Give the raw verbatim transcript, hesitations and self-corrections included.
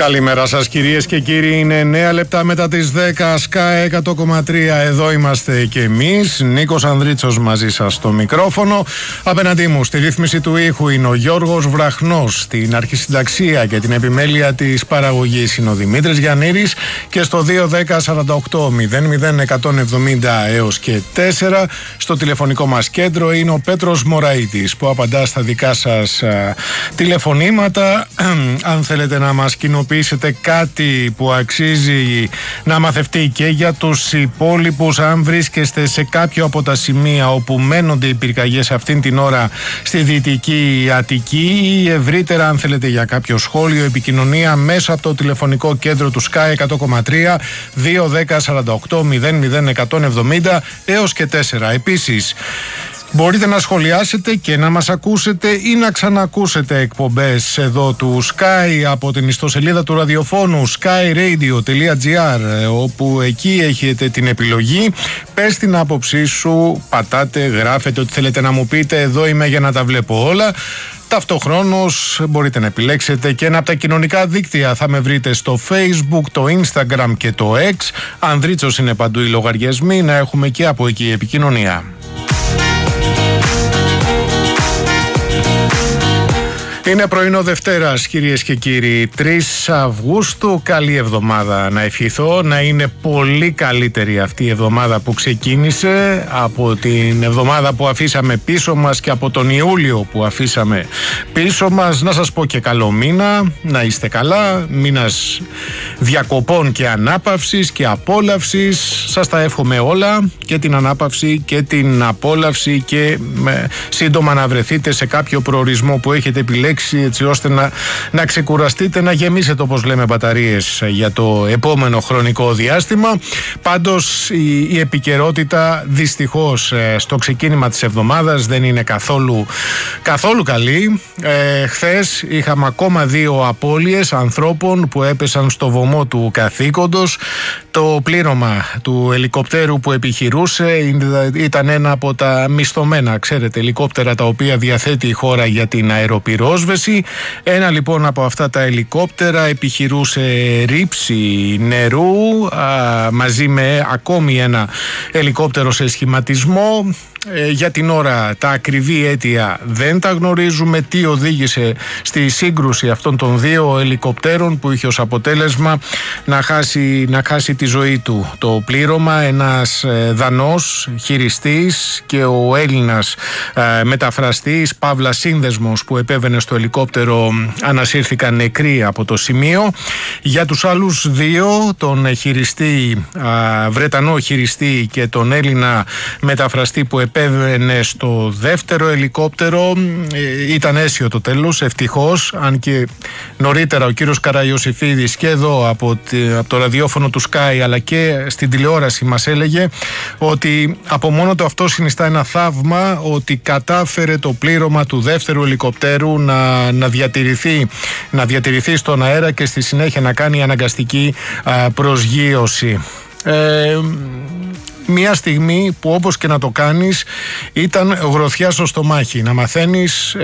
Καλημέρα σας κυρίες και κύριοι, είναι εννέα λεπτά μετά τις δέκα, Sky εκατό κόμμα τρία, εδώ είμαστε και εμείς, Νίκος Ανδρίτσος μαζί σας στο μικρόφωνο. Απέναντί μου στη ρύθμιση του ήχου είναι ο Γιώργος Βραχνός, στην αρχισυνταξία και την επιμέλεια της παραγωγής είναι ο Δημήτρης Γιαννήρης και στο δύο δέκα σαράντα οκτώ μηδέν μηδέν εκατόν εβδομήντα έως και τέσσερα στο τηλεφωνικό μας κέντρο είναι ο Πέτρος Μωραΐτης που απαντά στα δικά σας α, τηλεφωνήματα. Αν θέλετε να μας κοινοποιήσετε κάτι που αξίζει να μαθευτεί και για τους υπόλοιπους, αν βρίσκεστε σε κάποιο από τα σημεία όπου μένονται οι πυρκαγιές αυτήν την ώρα στη Δυτική Αττική ή ευρύτερα αν θέλετε για κάποιο σχόλιο, επικοινωνία μέσα από το τηλεφωνικό κέντρο του Sky εκατό κόμμα τρία δύο δέκα σαράντα οκτώ μηδέν μηδέν εκατόν εβδομήντα έως και τέσσερα. Επίσης, μπορείτε να σχολιάσετε και να μας ακούσετε ή να ξανακούσετε εκπομπές εδώ του Sky από την ιστοσελίδα του ραδιοφώνου sky radio τελεία gr, όπου εκεί έχετε την επιλογή. Πες την άποψή σου, πατάτε, γράφετε ό,τι θέλετε να μου πείτε, εδώ είμαι για να τα βλέπω όλα. Ταυτοχρόνως μπορείτε να επιλέξετε και ένα από τα κοινωνικά δίκτυα. Θα με βρείτε στο Facebook, το Instagram και το X. Ανδρίτσος είναι παντού οι λογαριασμοί, να έχουμε και από εκεί επικοινωνία. Είναι πρωινό Δευτέρας κυρίες και κύριοι, τρεις Αυγούστου. Καλή εβδομάδα να ευχηθώ, να είναι πολύ καλύτερη αυτή η εβδομάδα που ξεκίνησε από την εβδομάδα που αφήσαμε πίσω μας και από τον Ιούλιο που αφήσαμε πίσω μας. Να σας πω και καλό μήνα, να είστε καλά, μήνας διακοπών και ανάπαυσης και απόλαυσης. Σας τα εύχομαι όλα, και την ανάπαυση και την απόλαυση, και με, σύντομα να βρεθείτε σε κάποιο προορισμό που έχετε επιλέξει, έτσι ώστε να, να ξεκουραστείτε, να γεμίσετε όπως λέμε μπαταρίες για το επόμενο χρονικό διάστημα. Πάντως η, η επικαιρότητα δυστυχώς στο ξεκίνημα της εβδομάδας δεν είναι καθόλου, καθόλου καλή. Ε, χθες είχαμε ακόμα δύο απώλειες ανθρώπων που έπεσαν στο βωμό του καθήκοντος. Το πλήρωμα του ελικοπτέρου που επιχειρούσε ήταν ένα από τα μισθωμένα, ξέρετε, ελικόπτερα τα οποία διαθέτει η χώρα για την αεροπυρόσβεση. Ένα λοιπόν από αυτά τα ελικόπτερα επιχειρούσε ρήψη νερού α, μαζί με ακόμη ένα ελικόπτερο σε σχηματισμό. Ε, για την ώρα τα ακριβή αίτια δεν τα γνωρίζουμε, τι οδήγησε στη σύγκρουση αυτών των δύο ελικοπτέρων που είχε ως αποτέλεσμα να χάσει, να χάσει τη ζωή του το πλήρωμα. Ένας ε, Δανός χειριστής και ο Έλληνας ε, μεταφραστής παύλα σύνδεσμος που επέβαινε στο ελικόπτερο ανασύρθηκαν νεκροί από το σημείο. Για τους άλλους δύο, τον χειριστή, ε, Βρετανό χειριστή και τον Έλληνα μεταφραστή που επέβαινε στο δεύτερο ελικόπτερο, ε, ήταν αίσιο το τέλος, ευτυχώς, αν και νωρίτερα ο κύριος Καραϊωσήφιδης και εδώ από, τη, από το ραδιόφωνο του Sky αλλά και στην τηλεόραση μας έλεγε ότι από μόνο το αυτό συνιστά ένα θαύμα ότι κατάφερε το πλήρωμα του δεύτερου ελικοπτέρου να, να, διατηρηθεί, να διατηρηθεί στον αέρα και στη συνέχεια να κάνει αναγκαστική α, προσγείωση. Ε, Μια στιγμή που όπως και να το κάνεις ήταν γροθιά στο στομάχι, να μαθαίνεις